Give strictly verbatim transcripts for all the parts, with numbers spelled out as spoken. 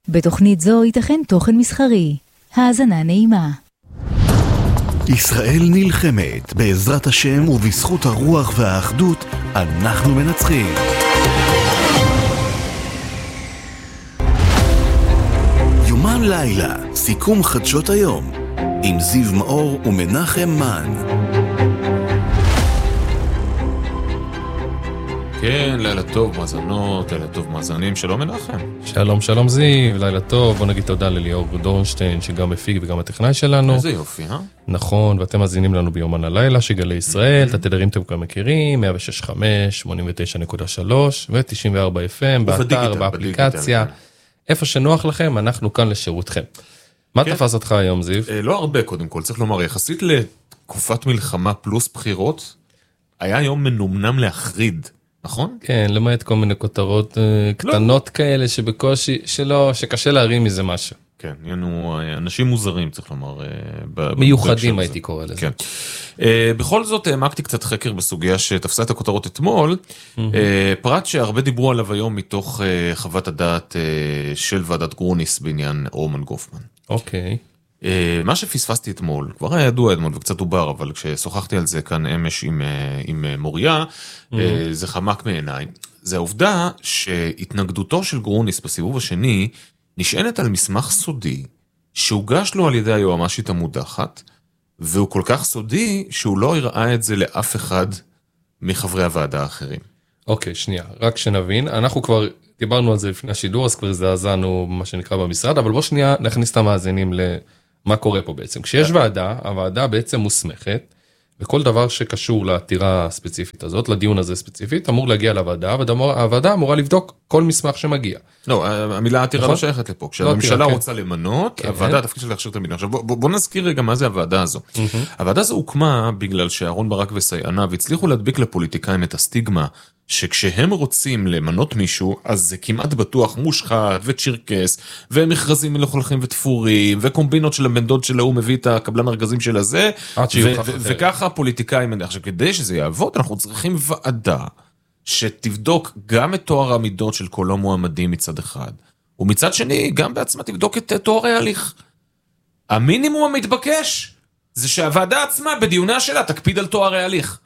בתוכנית זו ייתכן תוכן מסחרי. האזנה נעימה. ישראל נלחמת, בעזרת השם ובזכות הרוח והאחדות אנחנו מנצחים. יומן לילה, סיכום חדשות היום, עם זיו מאור ומנחם מן. כן, לילה טוב, מאזנות, לילה טוב, מאזנים, שלום מנחם. שלום, שלום זיו, לילה טוב, בוא נגיד תודה לליאור דורנשטיין, שגם מפיק וגם הטכנאי שלנו. איזה יופי, אה? נכון, ואתם מאזינים לנו ביומן הלילה, שגלי ישראל, את התדרים אתם כבר מכירים, מאה ושש נקודה חמש, שמונים ותשע נקודה שלוש ו-תשעים וארבע אף אם, באתר, באפליקציה, איפה שנוח לכם, אנחנו כאן לשירותכם. מה תפס אותך היום, זיו? לא הרבה, קודם כל, צריך לומר, יחסית לתקופת מלחמה פלוס בחירות, היה יום מנומנם להחריד. נכון? כן, למעט כל מיני כותרות קטנות כאלה שבקושי, שלא, שקשה להרים מזה משהו. כן, ינו אנשים מוזרים, צריך לומר. מיוחדים הייתי קורא לזה. כן. בכל זאת, העמקתי קצת חקר בסוגיה שתפסה את הכותרות אתמול, פרט שהרבה דיברו עליו היום מתוך חוות הדעת של ועדת גרוניס בעניין רומן גופמן. אוקיי. מה שפספסתי אתמול, כבר היה ידוע אתמול וקצת דובר, אבל כששוחחתי על זה כאן אמש עם, עם מוריה, mm-hmm. זה חמק מעיניי. זה העובדה שהתנגדותו של גרוניס בסיבוב השני נשענת על מסמך סודי שהוגש לו על ידי היועמ"שית המודחת, והוא כל כך סודי שהוא לא הראה את זה לאף אחד מחברי הוועדה האחרים. אוקיי, שנייה, רק שנבין, אנחנו כבר דיברנו על זה לפני השידור, אז כבר זעזענו מה שנקרא במשרד, אבל בוא שנייה נכניס את המאזינים ל... מה קורה פה בעצם? כשיש ועדה, הוועדה בעצם מוסמכת, וכל דבר שקשור לעתירה הספציפית הזאת, לדיון הזה ספציפית, אמור להגיע לוועדה, והוועדה אמורה לבדוק כל מסמך שמגיע. לא, המילה עתירה לא שייכת לפה. כשהממשלה רוצה למנות, הוועדה תפקיד של להכשיר את המדינה. עכשיו בוא נזכיר רגע מה זה הוועדה הזו. הוועדה הזו הוקמה בגלל שאהרון ברק וסייעניו הצליחו להדביק לפוליטיקאים את הסטיגמה, שכשהם רוצים למנות מישהו, אז זה כמעט בטוח מושחת וצ'ירקס, ומכרזים מלוכלכים ותפורים, וקומבינות של הבן דוד שלו, הוא מביא את הקבלן ארגזים של הזה, וככה הפוליטיקאים, עכשיו כדי שזה יעבוד, אנחנו צריכים ועדה, שתבדוק גם את תואר המידות של כל המועמדים מצד אחד, ומצד שני, גם בעצמה תבדוק את תואר ההליך. המינימום המתבקש, זה שהוועדה עצמה, בדיונה שלה, תקפיד על תואר ההליך.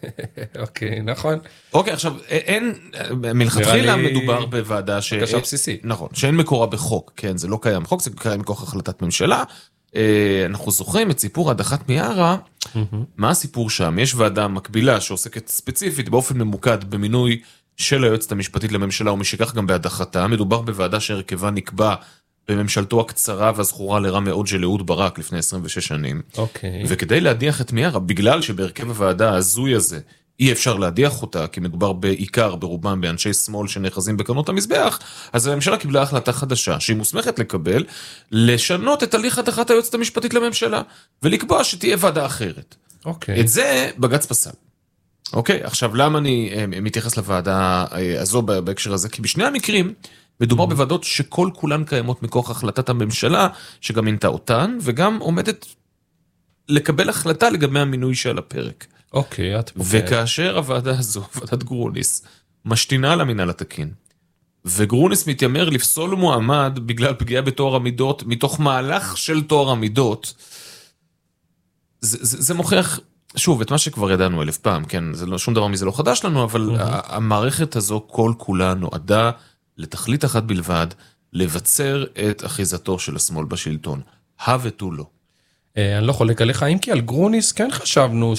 אוקיי, נכון. אוקיי, עכשיו, אין, מלכתחילה מדובר בוועדה ש... בקשה בסיסית. נכון, שאין מקורה בחוק, כן, זה לא קיים חוק, זה קיים מכוח החלטת ממשלה. אנחנו זוכרים את סיפור הדחת מיארה, מה הסיפור שם? יש ועדה מקבילה שעוסקת ספציפית באופן ממוקד במינוי של היועצת המשפטית לממשלה, ומשכך גם בהדחתה. מדובר בוועדה שהרכבה נקבע בממשלתו הקצרה והזכורה לרע מאוד של אהוד ברק לפני עשרים ושש שנים. אוקיי. וכדי להדיח את מיארה, בגלל שבהרכב הוועדה הזוי הזה אי אפשר להדיח אותה, כי מדובר בעיקר ברובם באנשי שמאל שנחזים בקרנות המזבח, אז הממשלה קיבלה החלטה חדשה, שהיא מוסמכת לקבל, לשנות את הליך הדחת היועצת המשפטית לממשלה, ולקבוע שתהיה ועדה אחרת. אוקיי. את זה בג"ץ פסל. אוקיי, עכשיו למה אני מתייחס לוועדה הזו בהקשר הזה? כי בשני המקרים, מדובר בוועדות שכל כולן קיימות מכוח החלטת הממשלה, שגם מינתה אותן, וגם עומדת לקבל החלטה לגבי המינוי של הפרק. אוקיי, את פוגעת. וכאשר הוועדה הזו, ועדת גרוניס, משתינה על המינהל התקין, וגרוניס מתיימר לפסול מועמד בגלל פגיעה בתואר המידות, מתוך מהלך של תואר המידות, זה, זה, זה מוכיח, שוב, את מה שכבר ידענו אלף פעם, כן, זה לא, שום דבר מזה לא חדש לנו, אבל המערכת הזו כל כולה נועדה לתכלית אחת בלבד, לבצר את אחיזתו של השמאל בשלטון. הבטו לו. אני לא חולק עליך, אם כי על גרוניס כן חשבנו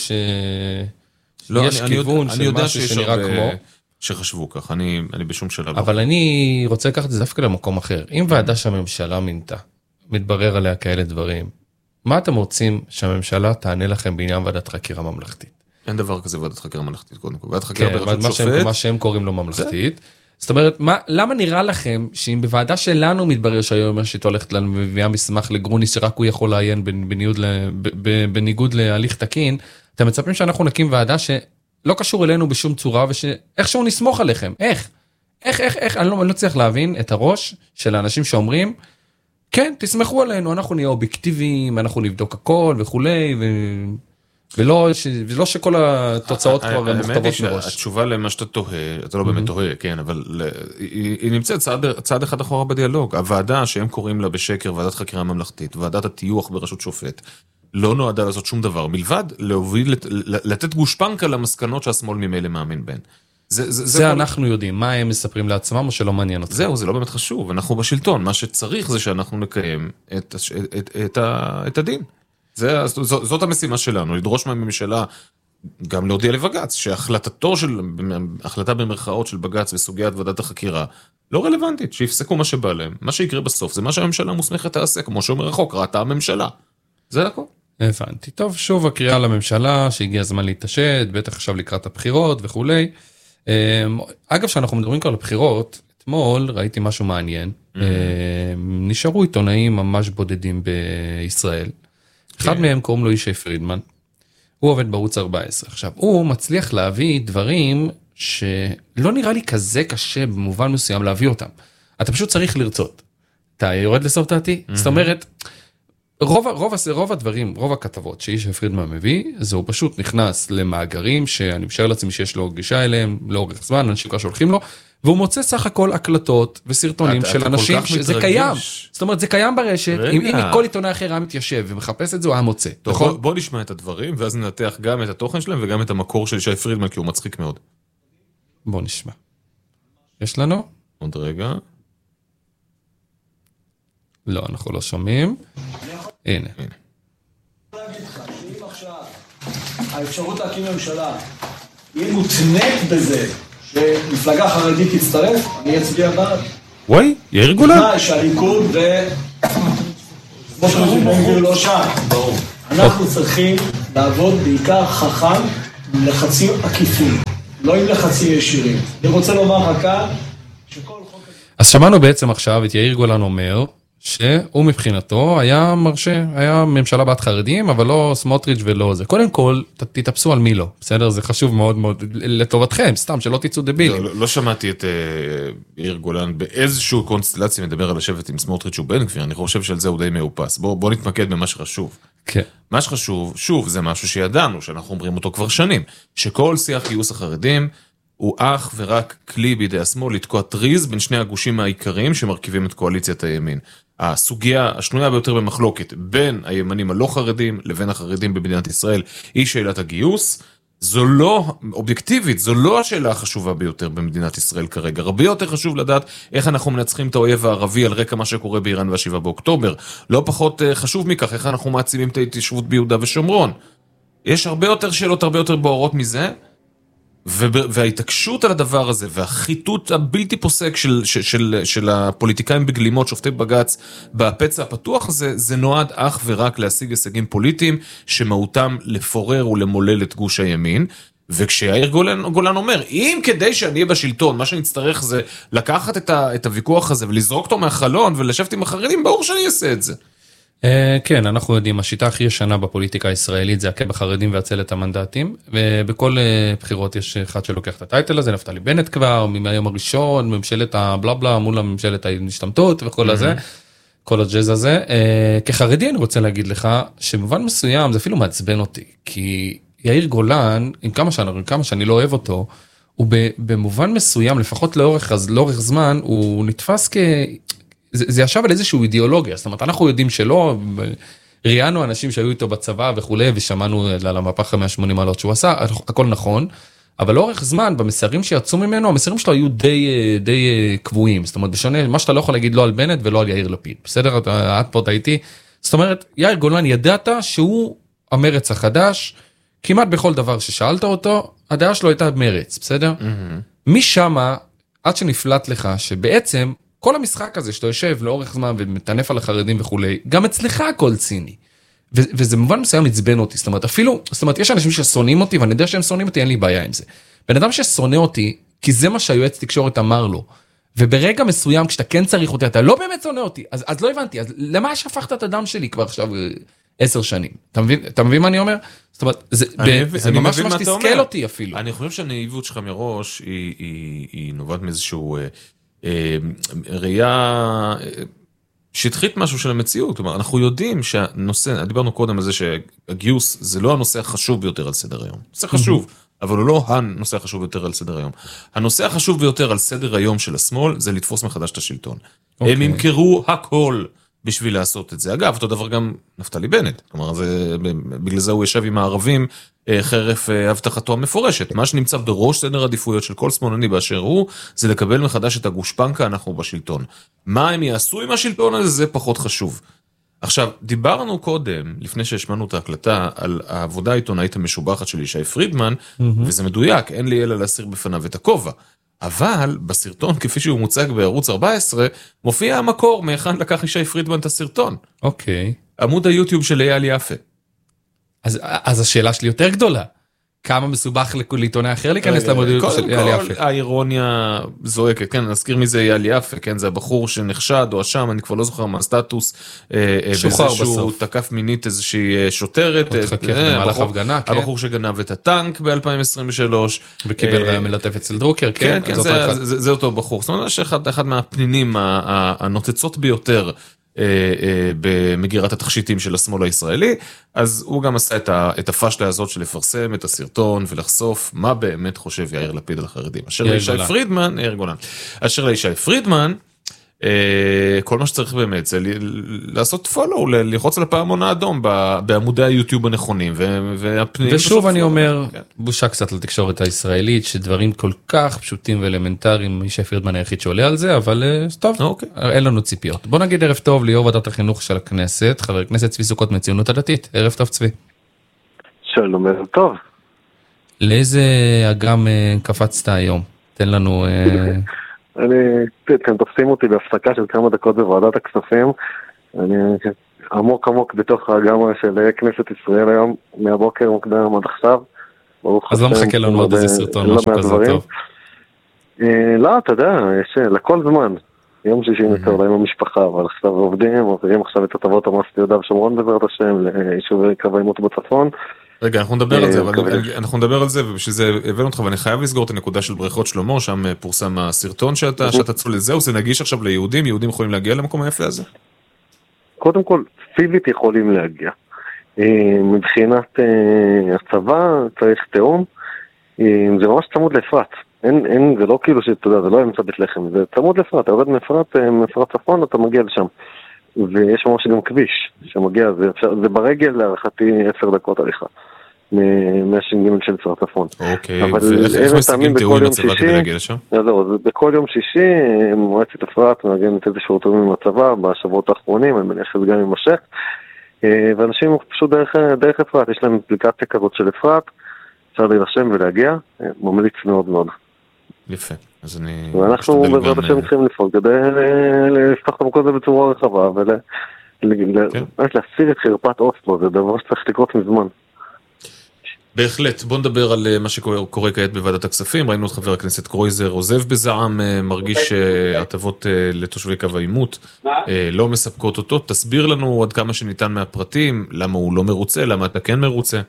שיש כיוון של משהו שנראה כמו... שחשבו כך, אני בשום שלב. אבל אני רוצה לקחת את זה דווקא למקום אחר. אם ועדה שהממשלה מינתה, מתברר עליה כאלה דברים, מה אתם רוצים שהממשלה תענה לכם בעניין ועדת חקירה ממלכתית? אין דבר כזה ועדת חקירה ממלכתית, קודם כל. ועדת חקירה בראשות שופט. מה שהם קוראים לו ממלכתית. זאת אומרת, מה, למה נראה לכם שאם בוועדה שלנו מתברר שהיום השיטה הולכת לנו ומביאה מסמך לגרוניס שרק הוא יכול לעיין בניגוד, בניגוד להליך תקין, אתם מצפים שאנחנו נקים ועדה שלא קשור אלינו בשום צורה ושאיכשהו נסמוך עליכם. איך? איך, איך, איך? אני לא, אני לא צריך להבין את הראש של האנשים שאומרים, כן, תסמכו עלינו, אנחנו נהיה אובייקטיביים, אנחנו נבדוק הכל וכולי, ו... ולא, ולא שכל התוצאות כבר מוכתבות מראש. התשובה למה שאתה תוהה, אתה לא באמת תוהה, כן, אבל היא נמצאת צעד אחד אחורה בדיאלוג. הוועדה שהם קוראים לה בשקר, ועדת חקירה ממלכתית, ועדת הטיוח בראשות שופט, לא נועדה לעשות שום דבר, מלבד להוביל, לתת גושפנקה למסקנות שהשמאל ממילא מאמין בהן. זה, זה, זה, זה אנחנו כל... יודעים, מה הם מספרים לעצמם או שלא מעניין אותם? זהו, זה לא באמת חשוב, אנחנו בשלטון, מה שצריך זה שאנחנו נקיים את, את, את, את, את הדין. זה, זאת, זאת המשימה שלנו, לדרוש מהממשלה גם להודיע לבגץ, שהחלטתו של, החלטה במרכאות של בגץ וסוגיית ועדת החקירה, לא רלוונטית, שיפסקו מה שבא להם. מה שיקרה בסוף זה מה שהממשלה מוסמכת תעשה, כמו שאומר החוק, ראתה הממשלה. זה הכל. הבנתי. טוב, שוב הקריאה לממשלה, שהגיע הזמן להתעשת, בטח עכשיו לקראת הבחירות וכולי. אגב, שאנחנו מדברים כבר על הבחירות, אתמול ראיתי משהו מעניין, נשארו עיתונאים ממש בודדים בישראל, אחד מהם קוראים לו ישי פרידמן, הוא עובד בערוץ ארבע עשרה, עכשיו הוא מצליח להביא דברים שלא נראה לי כזה קשה במובן מסוים להביא אותם, אתה פשוט צריך לרצות, אתה יורד לסוף דעתי, זאת אומרת, רוב, רוב, רוב הדברים, רוב הכתבות שישי פרידמן מביא, זה הוא פשוט נכנס למאגרים שאני משאר לעצמי שיש לו גישה אליהם לאורך זמן, אנשים כבר שולחים לו, והוא מוצא סך הכל הקלטות וסרטונים של אנשים שזה קיים. זאת אומרת, זה קיים ברשת, אם כל עיתונאי אחר היה מתיישב ומחפש את זה, הוא היה מוצא. בוא נשמע את הדברים, ואז ננתח גם את התוכן שלהם וגם את המקור של ישי פרידמן, כי הוא מצחיק מאוד. בוא נשמע. יש לנו? עוד רגע. לא, אנחנו לא שומעים. הנה. שאם עכשיו האפשרות להקים ממשלה היא מותנית בזה שמפלגה חרדית תצטרף, אני אצביע בעד. וואי, יאיר גולן. תנאי שהליכוד ו... כמו שאנחנו בן לא שם. ברור. אנחנו צריכים לעבוד בעיקר חכם עם לחצים עקיפים, לא עם לחצים ישירים. אני רוצה לומר רק כאן שכל חוק... אז שמענו בעצם עכשיו את יאיר גולן אומר, שהוא מבחינתו היה מרשה, היה ממשלה בת חרדים, אבל לא סמוטריץ' ולא זה. קודם כל, תתאפסו על מי לא, בסדר? זה חשוב מאוד מאוד לטובתכם, סתם, שלא תצאו דבילים. לא, לא שמעתי את יאיר גולן באיזשהו קונסטלציה מדבר על לשבת עם סמוטריץ' ובן גביר, אני חושב שעל זה הוא די מאופס. בוא, בוא נתמקד במה שחשוב. כן. מה שחשוב, שוב, זה משהו שידענו, שאנחנו אומרים אותו כבר שנים, שכל שיח גיוס החרדים, הוא אך ורק כלי בידי השמאל לתקוע טריז בין שני הגושים העיקריים שמרכיבים את קואליציית הימין. הסוגיה השנויה ביותר במחלוקת בין הימנים הלא חרדים לבין החרדים במדינת ישראל היא שאלת הגיוס. זו לא, אובייקטיבית, זו לא השאלה החשובה ביותר במדינת ישראל כרגע. הרבה יותר חשוב לדעת איך אנחנו מנצחים את האויב הערבי על רקע מה שקורה באיראן והשבעה באוקטובר. לא פחות חשוב מכך, איך אנחנו מעצימים את ההתיישבות ביהודה ושומרון. יש הרבה יותר שאלות, הרבה יותר בוערות מזה. וההתעקשות על הדבר הזה, והחיתות הבלתי פוסק של, של, של, של הפוליטיקאים בגלימות, שופטי בגץ, בפצע הפתוח הזה, זה נועד אך ורק להשיג הישגים פוליטיים, שמהותם לפורר ולמולל את גוש הימין, וכשיאיר גולן, גולן אומר, אם כדי שאני אהיה בשלטון, מה שנצטרך זה לקחת את, ה, את הוויכוח הזה, ולזרוק אותו מהחלון, ולשבת עם החרדים, ברור שאני אעשה את זה. כן, אנחנו יודעים, השיטה הכי ישנה בפוליטיקה הישראלית זה הכה בחרדים והצל את המנדטים, ובכל בחירות יש אחד שלוקח את הטייטל הזה, נפתלי בנט כבר, מהיום הראשון, ממשלת הבלבלה מול הממשלת ההשתמטות וכל הזה, כל הג'אז הזה. כחרדי אני רוצה להגיד לך, שבמובן מסוים זה אפילו מעצבן אותי, כי יאיר גולן, עם כמה שאני, כמה שאני לא אוהב אותו, הוא במובן מסוים, לפחות לאורך, אז לאורך זמן, הוא נתפס כ... זה, זה ישב על איזשהו אידיאולוגיה, זאת אומרת, אנחנו יודעים שלא, ראיינו אנשים שהיו איתו בצבא וכולי, ושמענו על המהפך ה-מאה ושמונים מעלות שהוא עשה, הכל נכון, אבל לאורך זמן, במסרים שיצאו ממנו, המסרים שלו היו די, די קבועים, זאת אומרת, בשונה, מה שאתה לא יכול להגיד לא על בנט ולא על יאיר לפיד, בסדר? את פה תהייתי, זאת אומרת, יאיר גולן ידעת שהוא המרץ החדש, כמעט בכל דבר ששאלת אותו, הדעה שלו הייתה מרץ, בסדר? Mm-hmm. משם, עד שנפלט לך, שבעצם, כל המשחק הזה שאתה יושב לאורך זמן ומטנף על החרדים וכולי, גם אצלך הכל ציני. ו- וזה מובן מסוים מצבן אותי. זאת אומרת, אפילו, זאת אומרת, יש אנשים ששונאים אותי, ואני יודע שהם שונאים אותי, אין לי בעיה עם זה. בן אדם ששונא אותי, כי זה מה שהיועץ תקשורת אמר לו, וברגע מסוים, כשאתה כן צריך אותי, אתה לא באמת שונא אותי, אז, אז לא הבנתי, אז למה שפכת את הדם שלי כבר עכשיו עשר שנים? אתה מבין, אתה מבין מה אני אומר? זאת אומרת, זה, אני, ב, זה אני ממש ממש תסכל אותי אפילו. אני חושב שהנאיבות שלך מראש, היא, היא, היא נובעת מאיזשהו... ראייה שטחית משהו של המציאות, כלומר, אנחנו יודעים שהנושא, דיברנו קודם על זה שהגיוס זה לא הנושא החשוב ביותר על סדר היום. נושא חשוב, אבל הוא לא הנושא החשוב ביותר על סדר היום. הנושא החשוב ביותר על סדר היום של השמאל זה לתפוס מחדש את השלטון. הם ימכרו הכל בשביל לעשות את זה. אגב, אותו דבר גם נפתלי בנט. כלומר, זה, בגלל זה הוא ישב עם הערבים חרף הבטחתו המפורשת. מה שנמצא בראש סדר עדיפויות של כל שמאלני באשר הוא, זה לקבל מחדש את הגושפנקה, אנחנו בשלטון. מה הם יעשו עם השלטון הזה, זה פחות חשוב. עכשיו, דיברנו קודם, לפני שהשמענו את ההקלטה, על העבודה העיתונאית המשובחת של ישי פרידמן, mm-hmm. וזה מדויק, אין לי אלא להסיר בפניו את הכובע. אבל בסרטון, כפי שהוא מוצג בערוץ ארבע עשרה, מופיע המקור מאחד לקח ישי פרידמן את הסרטון. אוקיי. Okay. עמוד היוטיוב של אייל יפה. אז, אז השאלה שלי יותר גדולה. כמה מסובך לעיתונאי אחר להיכנס לעמוד היוטיוב של אייל יפה? קודם כל, האירוניה זועקת, כן, נזכיר מי זה אייל יפה, כן, זה הבחור שנחשד או אשם, אני כבר לא זוכר מה הסטטוס, שוחרר בסוף. שהוא תקף מינית איזושהי שוטרת, במהלך הפגנה, כן. הבחור שגנב את הטנק ב-אלפיים עשרים ושלוש. וקיבל מלטף אצל דרוקר, כן. כן, זה אותו בחור. זאת אומרת, שאחד מהפנינים הנוצצות ביותר, במגירת התכשיטים של השמאל הישראלי, אז הוא גם עשה את הפשלה הזאת של לפרסם את הסרטון ולחשוף מה באמת חושב יאיר לפיד על החרדים. אשר לישי פרידמן, יאיר גולן, אשר לישי פרידמן, כל מה שצריך באמת זה לעשות פולו, ללחוץ על הפעמון האדום בעמודי היוטיוב הנכונים, והפנים... ושוב אני אומר, בושה קצת לתקשורת הישראלית, שדברים כל כך פשוטים ואלמנטריים, ישי פרידמן היחיד שעולה על זה, אבל טוב, אין לנו ציפיות. בוא נגיד ערב טוב ליו"ר ועדת החינוך של הכנסת, חבר הכנסת צבי סוכות מהציונות הדתית. ערב טוב צבי. שלום, ערב טוב. לאיזה אגם קפצת היום? תן לנו... אני, אתם תופסים אותי בהפסקה של כמה דקות בוועדת הכספים, אני עמוק עמוק בתוך האגמה של כנסת ישראל היום, מהבוקר מוקדם עד עכשיו. אז לא מחכה לנו עוד איזה סרטון, משהו כזה טוב. לא, אתה יודע, יש לכל זמן, יום שישי נצא אולי עם המשפחה, אבל עכשיו עובדים, עוברים עכשיו את הטבות המס ביהודה ושומרון בעזרת השם, ליישובי קו העימות בצפון. רגע, אנחנו נדבר על זה, אבל אנחנו נדבר על זה, ובשביל זה הבאנו אותך, ואני חייב לסגור את הנקודה של בריכות שלמה, שם פורסם הסרטון שאתה, שאתה צול לזהו, זה נגיש עכשיו ליהודים, יהודים יכולים להגיע למקום היפה הזה? קודם כל, פיזית יכולים להגיע. מבחינת הצבא, צריך תאום, זה ממש צמוד לאפרת. אין, אין, זה לא כאילו שאתה יודע, זה לא אמצע בית לחם, זה צמוד לאפרת, אתה יורד מאפרת, מאפרת צפון, אתה מגיע לשם. ויש ממש גם כביש שמגיע, זה, זה ברגל להערכתי עשר דקות הליכה מהש"ג של צר צפון. אוקיי, ואיך משיגים תיאום עם הצבא כדי להגיע לשם? זהו, בכל יום שישי מועצת אפרת מארגנת איזשהו תיאום עם הצבא בשבועות האחרונים, אני מניח שזה גם יימשך, ואנשים פשוט דרך, דרך אפרת, יש להם אפליקציה כזאת של אפרת, אפשר להירשם ולהגיע, ממליץ מאוד מאוד. יפה. אז אני... ואנחנו בעזרת השם צריכים לפעול כדי לפתח את המקום הזה בצורה רחבה ולהסיר את חרפת אוסלו, זה דבר שצריך לקרות מזמן. בהחלט, בוא נדבר על מה שקורה כעת בוועדת הכספים. ראינו את חבר הכנסת קרויזר עוזב בזעם, מרגיש שהטבות לתושבי קו העימות לא מספקות אותו. תסביר לנו עד כמה שניתן מהפרטים, למה הוא לא מרוצה, למה אתה כן מרוצה?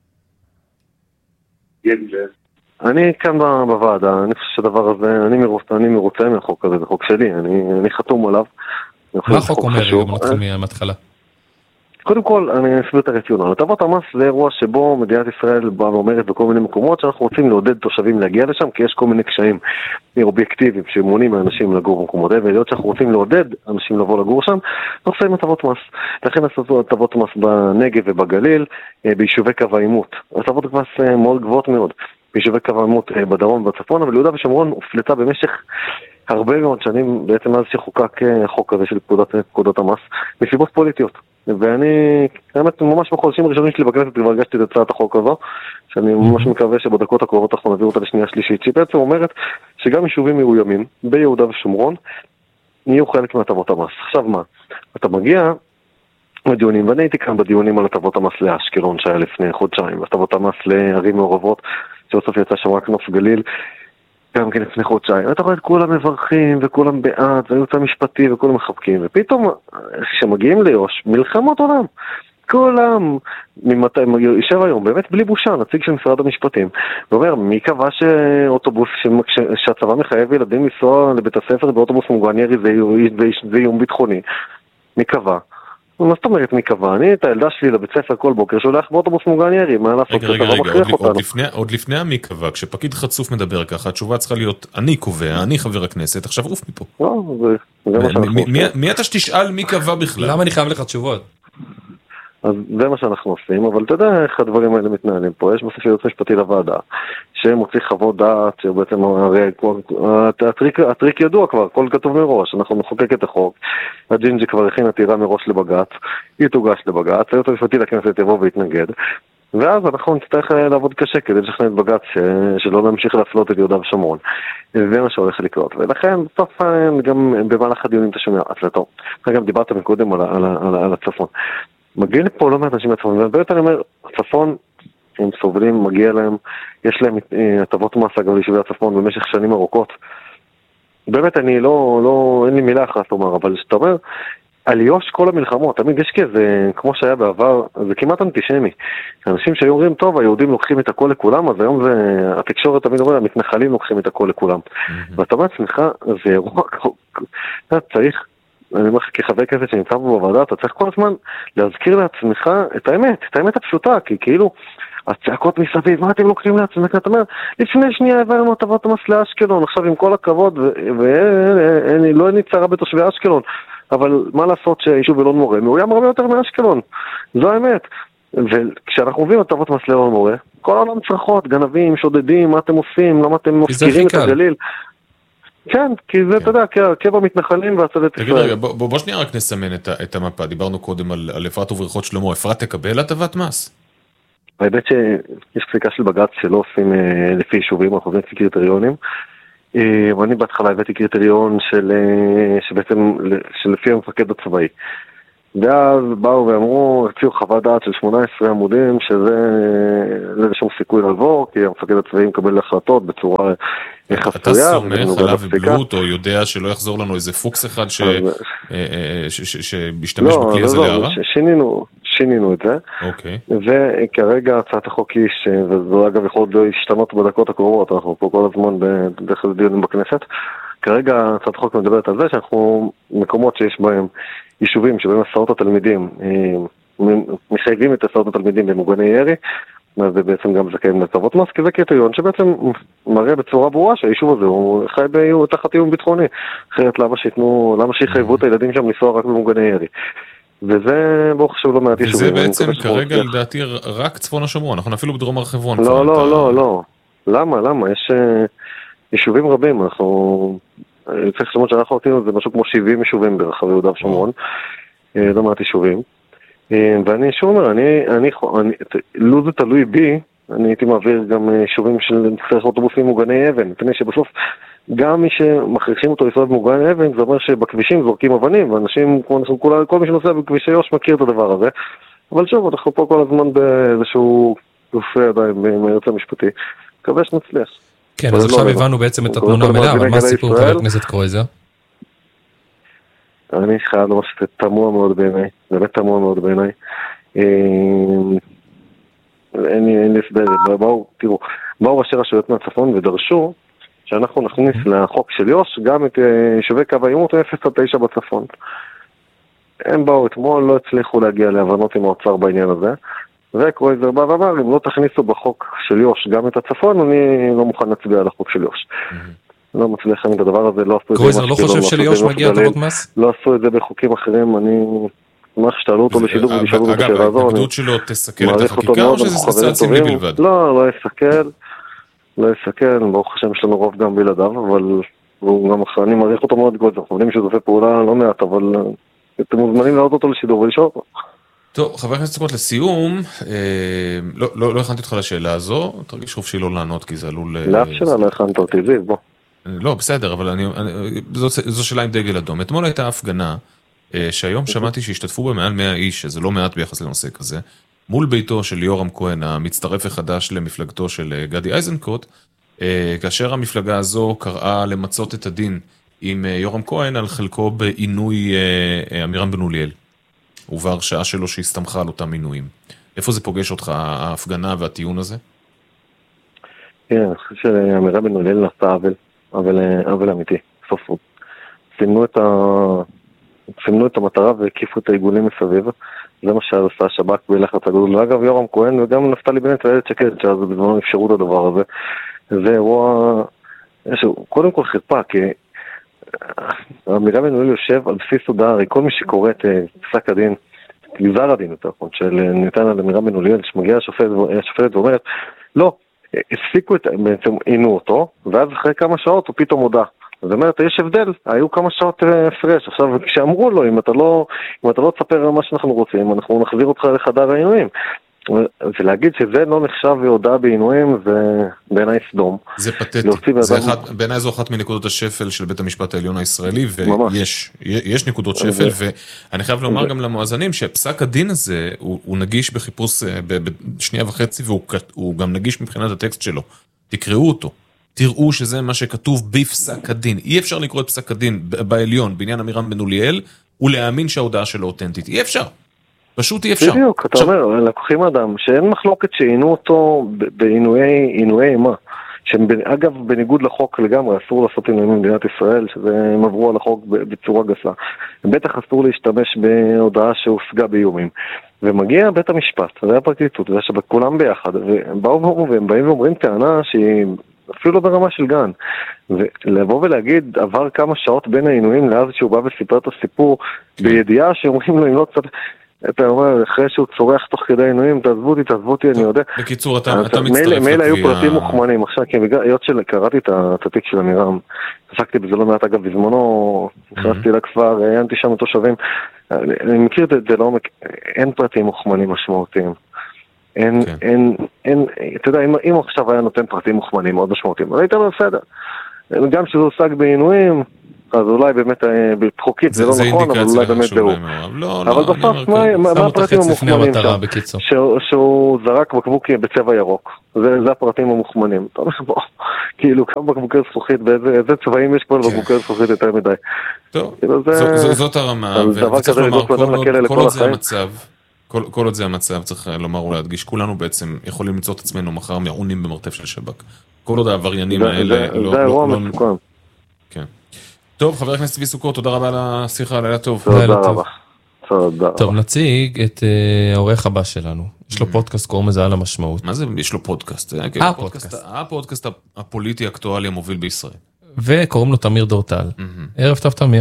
אני כאן בוועדה, אני חושב שהדבר הזה, אני מרוצה, אני מרוצה מהחוק הזה, זה חוק שלי, אני, אני חתום עליו. מה החוק אומר, גם נתחיל מההתחלה? קודם כל, אני אסביר את הרציונל. הטבות המס זה אירוע שבו מדינת ישראל באה ואומרת בכל מיני מקומות שאנחנו רוצים לעודד תושבים להגיע לשם, כי יש כל מיני קשיים אובייקטיביים שמונעים מאנשים לגור במקומות האלה, ולהיות שאנחנו רוצים לעודד אנשים לבוא לגור שם, אנחנו עושים הטבות מס. לכן עשו הטבות מס בנגב ובגליל, ביישובי קו העימות. הטבות מס מאוד גבוהות מאוד. ביישובי קו העימות בדרום ובצפון, אבל יהודה ושומרון הופלטה במשך הרבה מאוד שנים, בעצם מאז שחוקק החוק הזה של פקודת, פקודות המס, מסיבות פוליטיות. ואני, האמת, ממש בחודשים הראשונים שלי בכנסת כבר הרגשתי את הצעת החוק הזו, שאני ממש מקווה שבדקות הקרובות אנחנו נעביר אותה לשנייה שלישית, שהיא בעצם אומרת שגם יישובים מאוימים ביהודה ושומרון יהיו חלק מהטבות המס. עכשיו מה? אתה מגיע בדיונים, ואני הייתי כאן בדיונים על הטבות המס לאשקלון שהיה לפני חודשיים, והטבות המס לערים מעורבות, שבסוף יצא שם רק נוף גליל, גם כן לפני חודשיים. אתה רואה את כולם מברכים, וכולם בעד, והייעוץ המשפטי, וכולם מחבקים, ופתאום, כשמגיעים ליוש, מלחמות עולם. כולם, ממתי, יושב היום, באמת בלי בושה, נציג של משרד המשפטים, ואומר, מי קבע שאוטובוס, שהצבא מחייב ילדים לנסוע לבית הספר באוטובוס מוגן ירי, זה איום ביטחוני? מי קבע? מה זאת אומרת מי קבע? אני את הילדה שלי לבית ספר כל בוקר שולח באוטובוס מוגן ירי, מה לעשות? רגע, רגע, רגע, עוד, עוד, לפני, עוד לפני מי קבע, כשפקיד חצוף מדבר ככה, התשובה צריכה להיות, אני קובע, אני חבר הכנסת, עכשיו עוף מפה. לא, זה, זה מה שאנחנו עושים. מי, מי אתה שתשאל מי קבע בכלל? למה אני חייב לך תשובות? אז זה מה שאנחנו עושים, אבל אתה יודע איך הדברים האלה מתנהלים פה, יש בסוף יועץ משפטי לוועדה, שמוציא חוות דעת, שבעצם הרי הטריק, הטריק ידוע כבר, הכל כתוב מראש, אנחנו נחוקק את החוק, הג'ינג'י כבר הכין עתירה מראש לבג"ץ, היא תוגש לבג"ץ, היועץ המשפטי לכנסת יבוא ויתנגד, ואז אנחנו נצטרך לעבוד קשה כדי לשכנע את בג"ץ שלא נמשיך להפלות את יהודה ושומרון. זה מה שהולך לקרות, ולכן בסוף גם במהלך הדיונים אתה שומע הצלתו. גם דיברת מקודם על, על, על, על הצפון. מגיע לפה לא מעט אנשים מהצפון, ובאמת אני אומר, הצפון, הם סובלים, מגיע להם, יש להם הטבות מס אגב ליישובי הצפון במשך שנים ארוכות. באמת אני לא, לא, אין לי מילה אחת לומר, אבל שאתה אומר, על יו"ש כל המלחמות, תמיד יש כזה, כמו שהיה בעבר, זה כמעט אנטישמי. אנשים שהיו אומרים, טוב, היהודים לוקחים את הכל לכולם, אז היום זה, התקשורת תמיד אומרת, המתנחלים לוקחים את הכל לכולם. ואתה אומר, סליחה, זה אירוע, צריך, אני אומר לך, כחבר כנסת שנמצא פה בוועדה, אתה צריך כל הזמן להזכיר לעצמך את האמת, את האמת הפשוטה, כי כאילו, הצעקות מסביב, מה אתם לוקחים לעצמך? אתה אומר, לפני שנייה הבאנו הטבות מס לאשקלון, עכשיו עם כל הכבוד, ולא אין לי צרה בתושבי אשקלון, אבל מה לעשות שהיישוב אלון מורה, מאוים הרבה יותר מאשקלון, זו האמת. וכשאנחנו מביאים הטבות מס לאלון מורה, כל העולם צרחות, גנבים, שודדים, מה אתם עושים, למה אתם מפקירים את הגליל? כן, כי זה, אתה יודע, קבע מתנחלים והצלת ישראל. רגע, בוא שנייה רק נסמן את המפה, דיברנו קודם על אפרת ובריכות שלמה, אפרת תקבל הטבת מס? האמת שיש פסיקה של בג"ץ שלא עושים לפי יישובים, אנחנו עושים לפי קריטריונים, ואני בהתחלה הבאתי קריטריון שבעצם, שלפי המפקד הצבאי. ואז באו ואמרו, הציעו חוות דעת של שמונה עשרה עמודים, שזה אין שום סיכוי לעבור, כי המפקד הצבאי מקבל החלטות בצורה חסויה. אתה סומך עליו בלוט, או יודע שלא יחזור לנו איזה פוקס אחד שישתמש בכלי הזה להערה? שינינו, שינינו את זה. אוקיי. וכרגע הצעת החוק היא, וזו אגב יכול להשתנות בדקות הקרובות, אנחנו פה כל הזמן בדרך דיונים בכנסת. כרגע הצעת החוק מדברת על זה שאנחנו מקומות שיש בהם יישובים שבהם עשרות התלמידים מחייבים את עשרות התלמידים במוגני ירי, ובעצם גם זכאים להטבות מס, כי זה קריטריון שבעצם מראה בצורה ברורה שהיישוב הזה הוא חי תחת איום ביטחוני, אחרת למה שיתנו, למה שיחייבו את הילדים שם לנסוע רק במוגני ירי. וזה בוא חשוב לא מעט יישובים. וזה בעצם כרגע לדעתי רק צפון השומרון, אנחנו אפילו בדרום הר חברון. לא, לא, לא, לא. למה, למה? יש יישובים רבים, אנחנו צריך לשמות שאנחנו עושים, זה משהו כמו שבעים יישובים ברחבי יהודה ושומרון, לא מעט יישובים. ואני שוב אומר, אני, אני, אני, לו זה תלוי בי, אני הייתי מעביר גם יישובים של צריך אוטובוסים מוגני אבן, מפני שבסוף גם מי שמכריחים אותו לנסוע במוגן אבן, זה אומר שבכבישים זורקים אבנים, ואנשים, כמו אנחנו, כל, כל מי שנוסע בכבישי יו"ש מכיר את הדבר הזה. אבל שוב, אנחנו פה כל הזמן באיזשהו גופי ידיים מהיועץ המשפטי. מקווה שנצליח. כן, אז עכשיו הבנו בעצם את התמונה המלאה, אבל מה הסיפור חבר הכנסת קרויזר? אני חייב לומר שזה תמוה מאוד בעיניי, באמת תמוה מאוד בעיניי. אין לי הסבר, באו, תראו, באו ראשי רשויות מהצפון ודרשו שאנחנו נכניס לחוק של יו"ש גם את יישובי קו העימות אפס עד תשע בצפון. הם באו אתמול, לא הצליחו להגיע להבנות עם האוצר בעניין הזה, וקרויזר בא ואמר, אם לא תכניסו בחוק של יו"ש גם את הצפון, אני לא מוכן להצביע על החוק של יו"ש. לא מצליח את הדבר הזה, לא עשו את זה. קרויזר לא חושב שליו"ש מגיע הטבות מס? לא עשו את זה בחוקים אחרים, אני... מה שתעלו אותו לשידור ונשאלו את השאלה הזו. אגב, ההתנגדות שלו תסכל את החקיקה או שזה ספציפי סמלי בלבד? לא, לא יסכל, לא יסכל, ברוך השם יש לנו רוב גם בלעדיו, אבל אני מעריך אותו מאוד גודל, אנחנו יודעים שזופה פעולה לא מעט, אבל אתם מוזמנים לעלות אותו לשידור ולשאול אותו. טוב, חבר הכנסת סוכות, לסיום, לא הכנתי אותך לשאלה הזו, תרגיש חופשי לא לענות כי זה עלול... לאף שאלה לא הכנת אותי, זיו, בוא. לא, בסדר, אבל זו שאלה עם דגל אדום. אתמול הייתה הפגנה, שהיום שמעתי שהשתתפו במעל מאה איש, שזה לא מעט ביחס לנושא כזה, מול ביתו של יורם כהן, המצטרף החדש למפלגתו של גדי איזנקוט, כאשר המפלגה הזו קראה למצות את הדין עם יורם כהן על חלקו בעינוי אמירם בן אוליאל, ובהרשעה שלו שהסתמכה על אותם עינויים. איפה זה פוגש אותך, ההפגנה והטיעון הזה? כן, אני חושב שאמירם בן אוליאל נעשה עוול, עוול אמיתי, סוף סוף. סימנו את ה... סימנו את המטרה והקיפו את העיגולים מסביב. זה מה שעשה השב"כ בלחץ הגדול. ואגב, יורם כהן וגם נפתלי בנט ואיילת שקד, שאז בזמנו אפשרו את הדבר הזה. זה אירוע, קודם כל חרפה, כי המילה מנהל יושב על בסיס הודעה, הרי כל מי שקורא את פסק הדין, גזר הדין יותר נכון, של ניתן על אמירה מנהל, שמגיע השופטת ואומרת, לא, הפסיקו את, בעצם עינו אותו, ואז אחרי כמה שעות הוא פתאום הודע. זאת אומרת, יש הבדל, היו כמה שעות הפרש. עכשיו, כשאמרו לו, אם אתה לא, אם אתה לא תספר על מה שאנחנו רוצים, אנחנו נחזיר אותך לחדר העינויים. ולהגיד שזה לא נחשב והודעה בעינויים, זה בעיניי סדום. זה פתטי. בעיניי זו אחת מנקודות השפל של בית המשפט העליון הישראלי, ויש יש נקודות שפל, ואני חייב לומר גם למואזנים, שפסק הדין הזה, הוא נגיש בחיפוש בשנייה וחצי, והוא גם נגיש מבחינת הטקסט שלו. תקראו אותו. תראו שזה מה שכתוב בפסק הדין. אי אפשר לקרוא את פסק הדין בעליון, בעניין אמירם בן אוליאל, ולהאמין שההודעה שלו אותנטית. אי אפשר. פשוט אי אפשר. בדיוק, אתה אומר, לקוחים אדם, שאין מחלוקת שעינו אותו בעינויי אימה, שאגב, בניגוד לחוק לגמרי, אסור לעשות עינויים במדינת ישראל, שזה עברו על החוק בצורה גסה. בטח אסור להשתמש בהודעה שהושגה באיומים. ומגיע בית המשפט, זה הפרקליטות, זה שבכולם ביחד, והם באו והם באים ואומרים טענה שהיא אפילו לא ברמה של גן. ולבוא ולהגיד, עבר כמה שעות בין העינויים לאז שהוא בא וסיפר את הסיפור, בידיעה שאומרים לו, אם לא קצת... אתה אומר, אחרי שהוא צורח תוך כדי עינויים, תעזבו אותי, תעזבו אותי, אני יודע. בקיצור, אתה מצטרף לקביעה. מילא היו פרטים מוכמנים, עכשיו, כי היות שקראתי את התיק של אמירם, עסקתי בזה לא מעט, אגב, בזמנו, נכנסתי לכפר, עיינתי שם תושבים, אני מכיר את זה, אין פרטים מוכמנים משמעותיים. אין, אין, אין, אתה יודע, אם עכשיו היה נותן פרטים מוכמנים מאוד משמעותיים, אבל הייתה בסדר. גם שזה הושג בעינויים, אז אולי באמת בחוקית זה לא נכון, אבל אולי באמת זהו. אבל בסוף, מה הפרטים המוכמנים שם? שהוא זרק בקבוק בצבע ירוק. זה הפרטים המוכמנים. אתה אומר, בוא, כאילו, כמה בקבוקי זכוכית, באיזה צבעים יש פה לבקבוקי זכוכית יותר מדי. טוב, זאת הרמה, וצריך לומר, כל עוד זה המצב, כל עוד זה המצב, צריך לומר ולהדגיש, כולנו בעצם יכולים למצוא את עצמנו מחר מעונים במרתף של שב"כ. כל עוד העבריינים האלה לא... זה אירוע מסוכן. כן. טוב, חבר הכנסת צבי סוכות, תודה רבה על השיחה, לילה טוב. תודה רבה. תודה רבה. טוב, נציג את העורך הבא שלנו. יש לו פודקאסט, קוראים לזה על המשמעות. מה זה יש לו פודקאסט? הפודקאסט. הפודקאסט הפוליטי אקטואלי המוביל בישראל. וקוראים לו תמיר דורטל. ערב טוב, תמיר.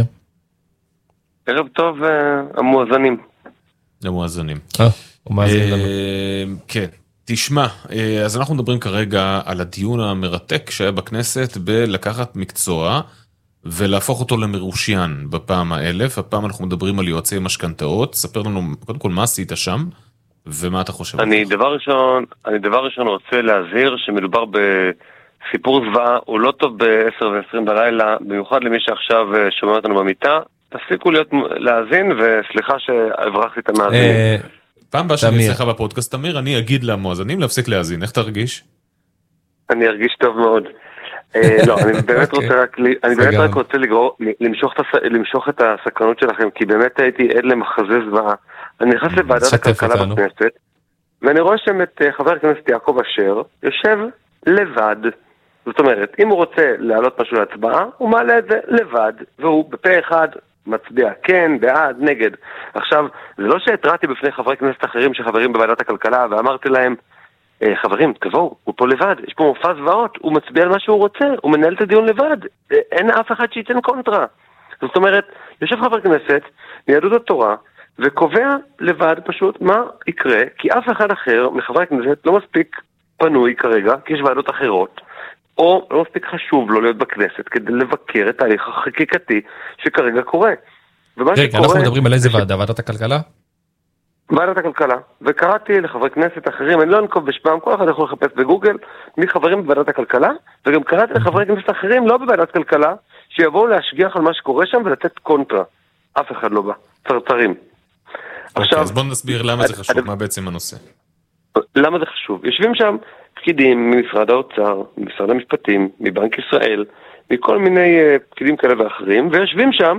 ערב טוב, המואזנים. המואזנים. אה, הוא מאזין לנו. כן. תשמע, אז אנחנו מדברים כרגע על הדיון המרתק שהיה בכנסת בלקחת מקצוע ולהפוך אותו למרושיין בפעם האלף. הפעם אנחנו מדברים על יועצי משכנתאות. ספר לנו קודם כל מה עשית שם ומה אתה חושב. אני דבר ראשון, אני דבר ראשון רוצה להזהיר שמדובר בסיפור זוועה, הוא לא טוב ב-עשר ועשרים בלילה, במיוחד למי שעכשיו שומע אותנו במיטה. תפסיקו להיות להאזין, וסליחה שהברחתי את המאזינים. פעם באה שאני אצלך בפודקאסט, תמיר, אני אגיד למואזנים להפסיק להאזין. איך תרגיש? אני ארגיש טוב מאוד. לא, אני באמת רוצה רק, אני באמת רק רוצה למשוך את הסקרנות שלכם, כי באמת הייתי עד למחזה זוועה. אני נכנס לוועדת הכלכלה בכנסת, ואני רואה שם את חבר הכנסת יעקב אשר, יושב לבד. זאת אומרת, אם הוא רוצה להעלות משהו להצבעה, הוא מעלה את זה לבד, והוא בפה אחד מצביע כן, בעד, נגד. עכשיו, זה לא שהתרעתי בפני חברי כנסת אחרים שחברים בוועדת הכלכלה, ואמרתי להם, חברים, תבואו, הוא פה לבד, יש פה מופע זוועות, הוא מצביע על מה שהוא רוצה, הוא מנהל את הדיון לבד, אין אף אחד שייתן קונטרה. זאת אומרת, יושב חבר כנסת, מיהדות התורה, וקובע לבד פשוט מה יקרה, כי אף אחד אחר מחברי הכנסת לא מספיק פנוי כרגע, כי יש ועדות אחרות, או לא מספיק חשוב לו להיות בכנסת, כדי לבקר את ההליך החקיקתי שכרגע קורה. רגע, אנחנו מדברים על איזה ועדה? ועדת הכלכלה? ועדת הכלכלה, וקראתי לחברי כנסת אחרים, אני לא אנקוב בשמם, כל אחד יכול לחפש בגוגל מי חברים בוועדת הכלכלה, וגם קראתי לחברי כנסת אחרים, לא בוועדת כלכלה, שיבואו להשגיח על מה שקורה שם ולתת קונטרה. אף אחד לא בא, צרצרים. אוקיי, אז בוא נסביר למה זה חשוב, מה בעצם הנושא. למה זה חשוב? יושבים שם פקידים ממשרד האוצר, ממשרד המשפטים, מבנק ישראל, מכל מיני פקידים כאלה ואחרים, ויושבים שם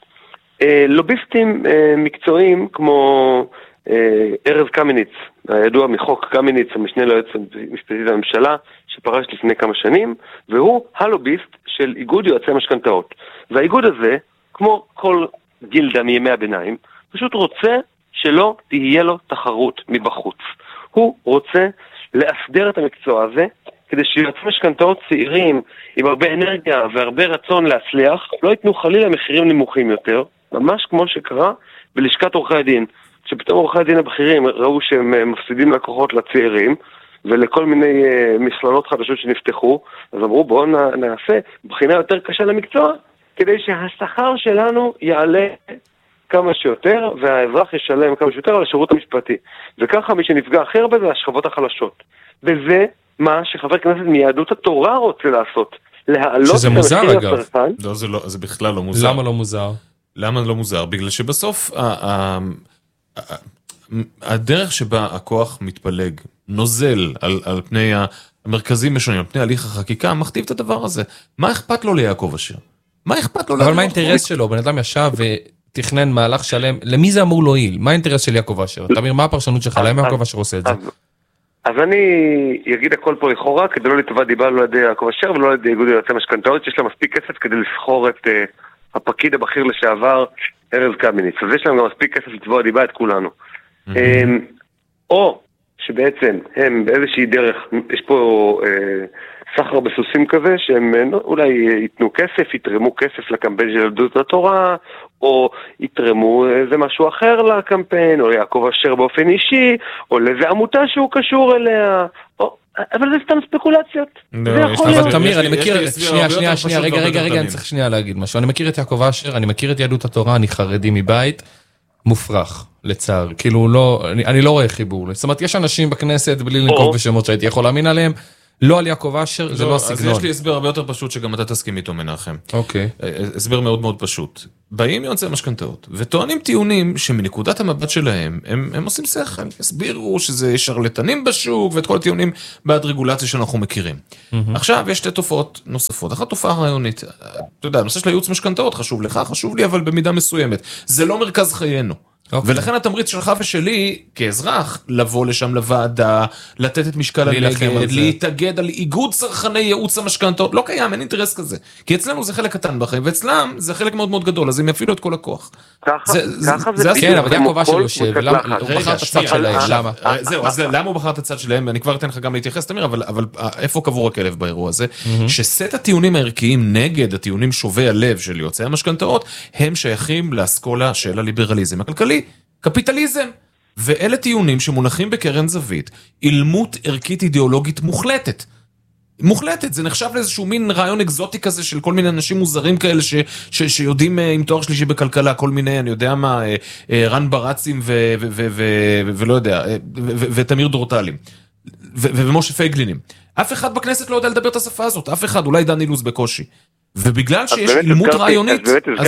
לוביסטים מקצועיים כמו ארז קמיניץ, הידוע מחוק קמיניץ, המשנה ליועץ המשפטי לממשלה, שפרש לפני כמה שנים, והוא הלוביסט של איגוד יועצי משכנתאות. והאיגוד הזה, כמו כל גילדה מימי הביניים, פשוט רוצה שלא תהיה לו תחרות מבחוץ. הוא רוצה להסדר את המקצוע הזה, כדי שיועצי משכנתאות צעירים עם הרבה אנרגיה והרבה רצון להצליח, לא ייתנו חלילה מחירים נמוכים יותר, ממש כמו שקרה בלשכת עורכי הדין. שפתאום עורכי הדין הבכירים ראו שהם מפסידים לקוחות לצעירים, ולכל מיני uh, מכללות חדשות שנפתחו, אז אמרו בואו נעשה בחינה יותר קשה למקצוע, כדי שהשכר שלנו יעלה כמה שיותר, והאזרח ישלם כמה שיותר על השירות המשפטי. וככה מי שנפגע הכי הרבה זה השכבות החלשות. וזה מה שחבר כנסת מיהדות התורה רוצה לעשות. להעלות שזה מוזר אגב. הצרכן. לא, זה, לא, זה בכלל לא מוזר. למה לא מוזר? למה לא מוזר? בגלל שבסוף ה- ה- ה- הדרך שבה הכוח מתפלג, נוזל על, על פני המרכזים משונים, על פני הליך החקיקה, מכתיב את הדבר הזה. מה אכפת לו ליעקב אשר? מה אכפת לו? אבל מה האינטרס שלו? בן אדם ישב ותכנן מהלך שלם, למי זה אמור להועיל? מה האינטרס של יעקב אשר? תמיר, מה הפרשנות שלך? למה יעקב אשר עושה את זה? אז אני אגיד הכל פה לכאורה, כדי לא לתבע דיבה לא לידי יעקב אשר ולא לידי איגוד יועצי משכנתאות, שיש לה מספיק כסף כדי לבחור את הפקיד הבכיר לשעבר, ארז קמיניץ. אז יש להם גם מספיק כסף לתבוע דיבה את כולנו. או שבעצם הם באיזושהי דרך, יש פה סחר בסוסים כזה, שהם אולי ייתנו כסף, יתרמו כסף לקמפיין של יהדות התורה, או יתרמו איזה משהו אחר לקמפיין, או יעקב אשר באופן אישי, או לאיזה עמותה שהוא קשור אליה, או... אבל זה סתם ספקולציות. אבל תמיר, אני מכיר, שנייה, שנייה, שנייה, רגע, רגע, רגע, אני צריך שנייה להגיד משהו. אני מכיר את יעקב אשר, אני מכיר את יהדות התורה, אני חרדי מבית, מופרך, לצער. כאילו, לא, אני לא רואה חיבור. זאת אומרת, יש אנשים בכנסת, בלי לנקוב בשמות שהייתי יכול להאמין עליהם, לא על יעקב אשר, זה לא הסגנון. אז יש לי הסבר הרבה יותר פשוט שגם אתה תסכים איתו מנחם. אוקיי. הסבר מאוד מאוד פשוט. באים יועצי המשכנתאות, וטוענים טיעונים שמנקודת המבט שלהם, הם, הם עושים שכל, הסבירו שזה שרלטנים בשוק, ואת כל הטיעונים בעד רגולציה שאנחנו מכירים. עכשיו יש שתי תופעות נוספות. אחת תופעה רעיונית. אתה יודע, הנושא של הייעוץ משכנתאות חשוב לך, חשוב לי, אבל במידה מסוימת. זה לא מרכז חיינו. Okay. ולכן התמריץ שלך ושלי, כאזרח, לבוא לשם לוועדה, לתת את משקל הנגד, להתאגד על איגוד צרכני ייעוץ המשכנתאות, לא קיים, אין אינטרס כזה. כי אצלנו זה חלק קטן בחיים, ואצלם זה חלק מאוד מאוד גדול, אז הם יפעילו את כל הכוח. ככה זה, ככה זה, זה כן, אבל יעקב אשר יושב, הוא בחר את הצד שלהם, למה? זהו, אז למה הוא בחר את הצד שלהם? ואני כבר אתן לך גם להתייחס, תמיר, אבל איפה קבור הכלב באירוע הזה? שסט הטיעונים הערכיים נגד הטיעונים שובי הלב של יועצי המשכנתאות, הם שייכים לאסכולה של הליברליזם הכלכלי. קפיטליזם. ואלה טיעונים שמונחים בקרן זווית, אילמות ערכית אידיאולוגית מוחלטת. מוחלטת, זה נחשב לאיזשהו מין רעיון אקזוטי כזה של כל מיני אנשים מוזרים כאלה ש, ש, שיודעים עם תואר שלישי בכלכלה, כל מיני, אני יודע מה, רן ברצים ו, ו, ו, ו, ו, ולא יודע, ותמיר דורטלים, ו, ומשה פייגלינים. אף אחד בכנסת לא יודע לדבר את השפה הזאת, אף אחד, אולי דני לוז בקושי. ובגלל שיש אילמות רעיונית...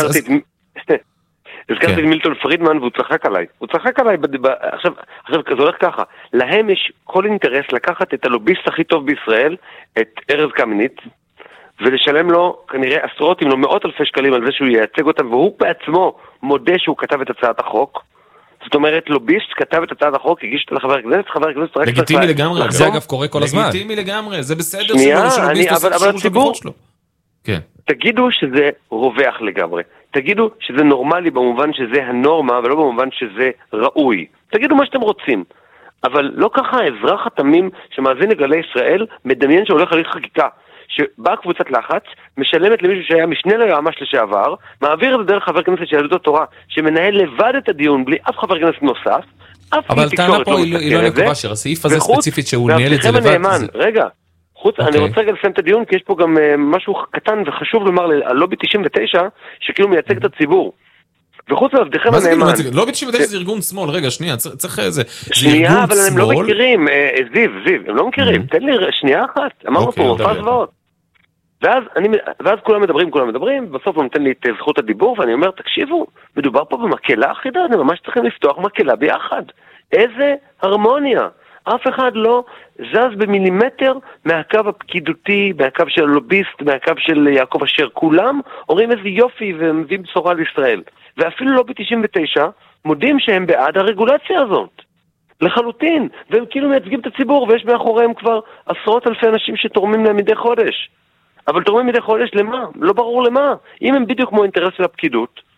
הזכרתי את מילטון פרידמן והוא צחק עליי. הוא צחק עליי, עכשיו, עכשיו זה הולך ככה. להם יש כל אינטרס לקחת את הלוביסט הכי טוב בישראל, את ארז קמיניץ, ולשלם לו כנראה עשרות אם לא מאות אלפי שקלים על זה שהוא ייצג אותם, והוא בעצמו מודה שהוא כתב את הצעת החוק. זאת אומרת, לוביסט כתב את הצעת החוק, הגיש אותה לחבר הכנסת, חבר הכנסת רק... לגיטימי לגמרי. זה אגב קורה כל הזמן. לגיטימי לגמרי, זה בסדר שלו, שלוביסט עושה שירות לבחור שלו. כן. תגידו שזה רווח לגמרי. תגידו שזה נורמלי במובן שזה הנורמה, ולא במובן שזה ראוי. תגידו מה שאתם רוצים. אבל לא ככה האזרח התמים שמאזין לגלי ישראל מדמיין שהולך הליך חקיקה. שבאה קבוצת לחץ, משלמת למישהו שהיה משנה ליועמ"ש לשעבר, מעביר את זה דרך חבר כנסת של יהדות התורה, שמנהל לבד את הדיון בלי אף חבר כנסת נוסף, אבל טענה פה היא לא יעקב אשר, הסעיף הזה ספציפית שהוא ניהל את זה לבד. רגע. חוץ, okay. אני רוצה גם לסיים את הדיון, כי יש פה גם uh, משהו קטן וחשוב לומר על לובי תשעים ותשע, שכאילו מייצג את הציבור. וחוץ לעבדכם הנאמן. לובי תשעים ותשע זה ארגון שמאל, רגע, שנייה, צריך איזה... שנייה, אבל הם לא מכירים, זיו, זיו, הם לא מכירים, תן לי שנייה אחת, אמרנו פה, מופע זוועות. ואז כולם מדברים, כולם מדברים, בסוף הוא נותן לי את זכות הדיבור, ואני אומר, תקשיבו, מדובר פה במקהלה אחידה, אני ממש צריכים לפתוח מקהלה ביחד. איזה הרמוניה. אף אחד לא זז במילימטר מהקו הפקידותי, מהקו של הלוביסט, מהקו של יעקב אשר. כולם אומרים איזה יופי ומביאים בשורה לישראל. ואפילו לא ב-תשעים ותשע מודים שהם בעד הרגולציה הזאת. לחלוטין. והם כאילו מייצגים את הציבור, ויש מאחוריהם כבר עשרות אלפי אנשים שתורמים להם מדי חודש. אבל תורמים מדי חודש למה? לא ברור למה. אם הם בדיוק כמו אינטרס של הפקידות,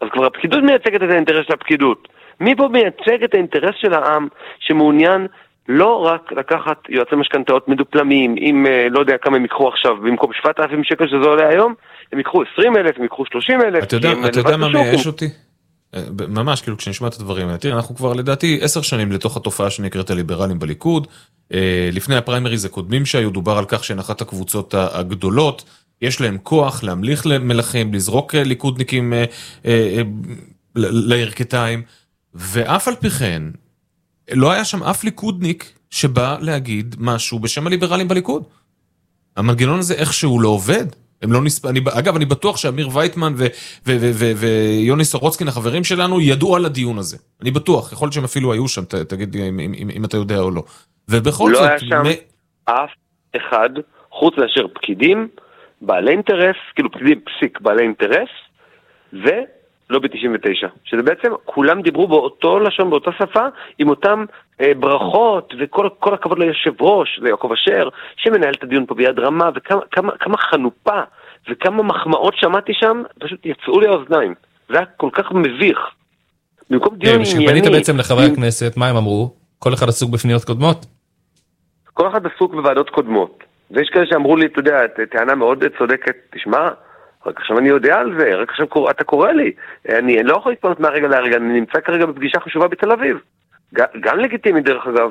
אז כבר הפקידות מייצגת את האינטרס של הפקידות. מי פה מייצג את האינטרס של העם שמעוניין לא רק לקחת יועצי משכנתאות מדופלמים, אם לא יודע כמה הם יקחו עכשיו, במקום שבעת אלפים שקל שזה עולה היום, הם יקחו עשרים אלף, הם יקחו שלושים אלף. אתה יודע, אתה יודע מה מייאש אותי? ממש, כאילו, כשנשמע את הדברים האלה. תראה, אנחנו כבר לדעתי עשר שנים לתוך התופעה שנקראת הליברלים בליכוד. לפני הפריימריז הקודמים שהיו דובר על כך שהן אחת הקבוצות הגדולות, יש להם כוח להמליך למלכים, לזרוק ליכודניקים לירכתיים, ואף על פי כן, לא היה שם אף ליכודניק שבא להגיד משהו בשם הליברלים בליכוד. המנגנון הזה איכשהו לא עובד. הם לא נספ... אני... אגב, אני בטוח שאמיר וייטמן ו... ו... ו... ו... ויוני סורוצקין, החברים שלנו, ידעו על הדיון הזה. אני בטוח, יכול להיות שהם אפילו היו שם, ת... תגיד אם, אם, אם, אם אתה יודע או לא. ובכל לא זאת... היה שם מ... אף אחד, חוץ לאשר פקידים, בעלי אינטרס, כאילו פקידים פסיק, בעלי אינטרס, ולא ב-תשעים ותשע. שזה בעצם, כולם דיברו באותו לשון, באותה שפה, עם אותם אה, ברכות, וכל כל הכבוד ליושב ראש, ליעקב אשר, שמנהל את הדיון פה ביד רמה, וכמה כמה, כמה חנופה, וכמה מחמאות שמעתי שם, פשוט יצאו לי האוזניים. זה היה כל כך מביך. במקום דיון ענייני... כשפנית בעצם לחברי הכנסת, מה הם אמרו? כל אחד עסוק בפניות קודמות? כל אחד עסוק בוועדות קודמות. ויש כאלה שאמרו לי, אתה יודע, טענה מאוד צודקת, תשמע, רק עכשיו אני יודע על זה, רק עכשיו אתה קורא לי. אני, אני לא יכול להתפנות מהרגע להרגע, אני נמצא כרגע בפגישה חשובה בתל אביב. גם, גם לגיטימי דרך אגב.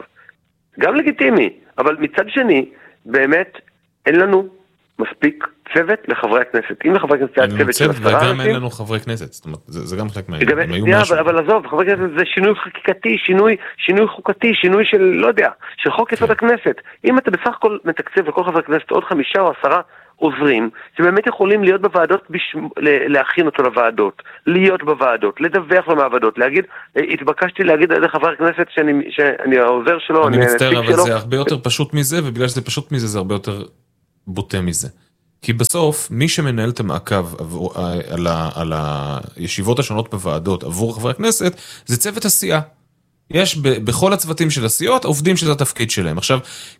גם לגיטימי. אבל מצד שני, באמת, אין לנו מספיק צוות לחברי הכנסת. אם לחברי הכנסת היה צוות של עשרה אנשים... וגם אין לנו חברי כנסת. זאת אומרת, זה, זה גם חלק מהעניין. אבל, אבל עזוב, חברי כנסת זה שינוי חקיקתי, שינוי, שינוי חוקתי, שינוי של, לא יודע, של חוק יסוד הכנסת. אם אתה בסך הכל מתקצב לכל חברי כנסת עוד חמישה או עשרה עוזרים, שבאמת יכולים להיות בוועדות, בשמ... להכין אותו לוועדות, להיות בוועדות, לדווח למעבדות, להגיד, התבקשתי להגיד על חברי הכנסת שאני, שאני העוזר שלו, אני מצטער, אבל זה הרבה יותר פשוט מזה, ובגלל שזה פשוט מזה, זה הרבה יותר בוטה מזה. כי בסוף, מי שמנהל את המעקב עבור, על, ה, על הישיבות השונות בוועדות עבור חברי הכנסת, זה צוות הסיעה. יש ב, בכל הצוותים של הסיעות, עובדים שזה התפקיד שלהם. עכשיו,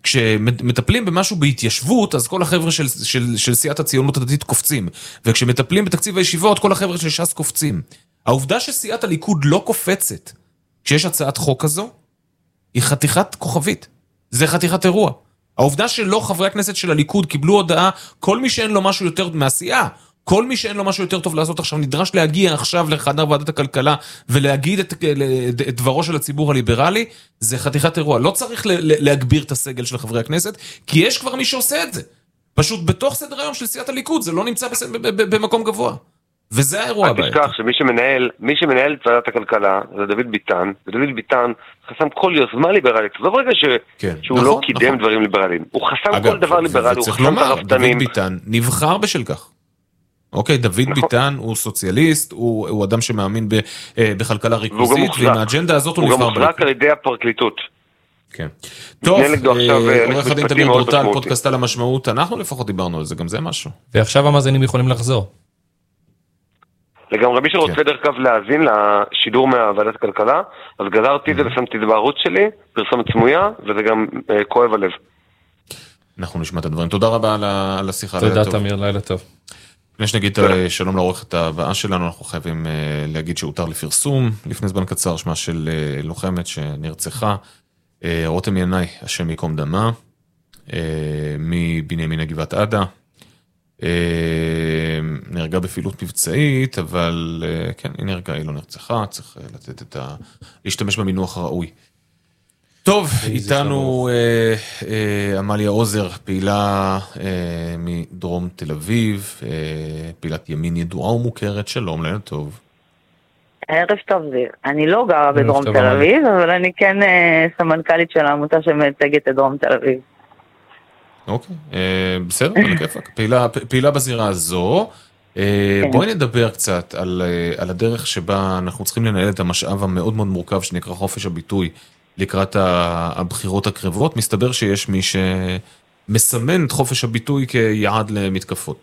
כשמטפלים במשהו בהתיישבות, אז כל החבר'ה של, של, של סיעת הציונות הדתית קופצים. וכשמטפלים בתקציב הישיבות, כל החבר'ה של ש"ס קופצים. העובדה שסיעת הליכוד לא קופצת, כשיש הצעת חוק כזו, היא חתיכת כוכבית. זה חתיכת אירוע. העובדה שלא חברי הכנסת של הליכוד קיבלו הודעה, כל מי שאין לו משהו יותר מהסיעה, כל מי שאין לו משהו יותר טוב לעשות עכשיו, נדרש להגיע עכשיו לחדר ועדת הכלכלה, ולהגיד את, את דברו של הציבור הליברלי, זה חתיכת אירוע. לא צריך להגביר את הסגל של חברי הכנסת, כי יש כבר מי שעושה את זה. פשוט בתוך סדר היום של סיעת הליכוד, זה לא נמצא במקום גבוה. וזה האירוע הבא. אל תשכח שמי שמנהל, מי שמנהל את ועדת הכלכלה, זה דוד ביטן, ודוד ביטן חסם כל יוזמה ליברלית. זה לא רגע ש... כן, שהוא נכון, לא קידם נכון. דברים ליברליים. הוא חסם אגב, כל דבר ליברלי, הוא חסם לומר, את הרפתנים. דוד ביטן נבחר בשל כך. אוקיי, דוד נכון. ביטן הוא סוציאליסט, הוא, הוא אדם שמאמין ב, בכלכלה ריכוזית, ועם האג'נדה הזאת הוא, הוא נבחר. הוא גם מוחזק על ידי הפרקליטות. כן. טוב, עורך הדין תמיר דורטל, פודקאסט על המשמעות, אנחנו לפחות דיברנו על זה, גם זה משהו. ועכשיו המאזינים יכולים לחזור. לגמרי, מי שרוצה דרך כלל להאזין לשידור מהוועדת הכלכלה, אז גזרתי את זה ושמתי את זה בערוץ שלי, פרסומת סמויה, וזה גם כואב הלב. אנחנו נשמע את הדברים. תודה רבה על השיחה. תודה תמיר, לילה טוב. לפני שנגיד שלום לעורכת הבאה שלנו, אנחנו חייבים להגיד שהותר לפרסום, לפני זמן קצר, שמה של לוחמת שנרצחה, רותם ינאי, השם יקום דמה, מבנימין גבעת עדה, נהרגה בפעילות מבצעית, אבל כן, היא נהרגה, היא לא נרצחה, צריך לתת את ה... להשתמש במינוח הראוי. טוב, איתנו עמליה עוזר, פעילה מדרום תל אביב, פעילת ימין ידועה ומוכרת, שלום, לילה טוב. ערב טוב זיר, אני לא גרה בדרום תל אביב, אבל אני כן סמנכ"לית של העמותה שמייצגת את דרום תל אביב. אוקיי, בסדר, על הכיפק. פעילה בזירה הזו. בואי נדבר קצת על הדרך שבה אנחנו צריכים לנהל את המשאב המאוד מאוד מורכב שנקרא חופש הביטוי לקראת הבחירות הקרבות. מסתבר שיש מי שמסמן את חופש הביטוי כיעד למתקפות.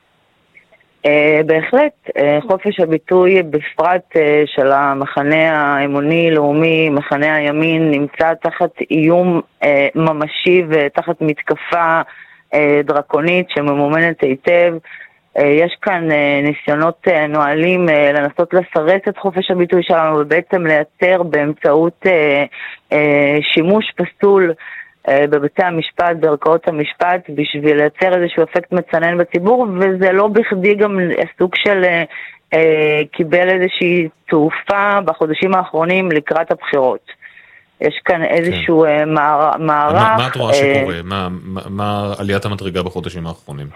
בהחלט, חופש הביטוי בפרט של המחנה האמוני-לאומי, מחנה הימין, נמצא תחת איום ממשי ותחת מתקפה דרקונית שממומנת היטב. יש כאן ניסיונות נועלים לנסות לסרס את חופש הביטוי שלנו, ובעצם לייצר באמצעות שימוש פסול בבתי המשפט, בערכאות המשפט, בשביל לייצר איזשהו אפקט מצנן בציבור, וזה לא בכדי גם סוג של קיבל איזושהי תעופה בחודשים האחרונים לקראת הבחירות. יש כאן איזשהו מערך... מה את רואה שקורה? מה עליית המדרגה בחודשים האחרונים?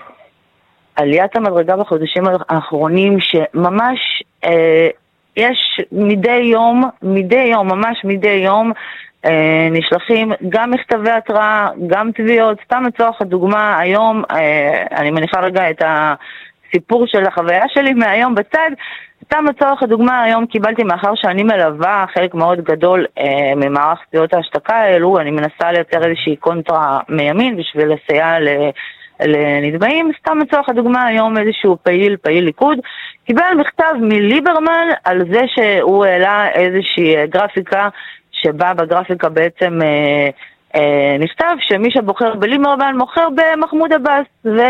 עליית המדרגה בחודשים האחרונים שממש אה, יש מדי יום, מדי יום, ממש מדי יום אה, נשלחים גם מכתבי התראה, גם תביעות, סתם לצורך הדוגמה היום, אה, אני מניחה רגע את הסיפור של החוויה שלי מהיום בצד, סתם לצורך הדוגמה היום קיבלתי מאחר שאני מלווה חלק מאוד גדול אה, ממערך תביעות ההשתקה האלו, אני מנסה לייצר איזושהי קונטרה מימין בשביל לסייע ל... לנתבעים, סתם לצורך הדוגמה היום איזשהו פעיל, פעיל ליכוד, קיבל מכתב מליברמן על זה שהוא העלה איזושהי גרפיקה, שבה בגרפיקה בעצם אה, אה, נכתב שמי שבוחר בליברמן מוכר במחמוד עבאס,